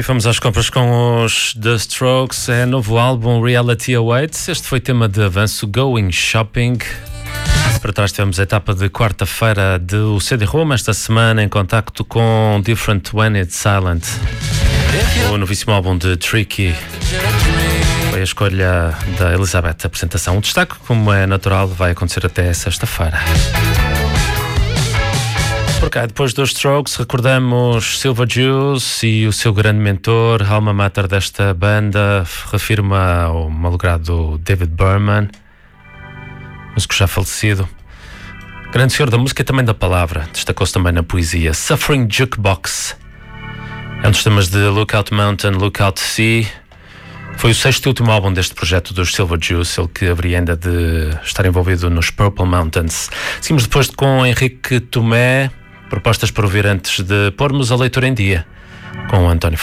fomos às compras com os The Strokes, é novo álbum Reality Awaits. Este foi tema de avanço, Going Shopping. Para trás tivemos a etapa de quarta-feira do CD-ROM, esta semana em contacto com Different When It's Silent. O novíssimo álbum de Tricky foi a escolha da Elizabeth. A apresentação, o destaque, como é natural, vai acontecer até sexta-feira. Por cá, depois dos Strokes, recordamos Silver Juice e o seu grande mentor, alma mater desta banda, reafirma o malogrado David Berman, músico já falecido. Grande senhor da música e também da palavra, destacou-se também na poesia. Suffering Jukebox é um dos temas de Lookout Mountain, Lookout Sea. Foi o sexto e último álbum deste projeto dos Silver Juice, ele que haveria ainda de estar envolvido nos Purple Mountains. Seguimos depois com Henrique Tomé, propostas para ouvir antes de pormos a leitura em dia, com o António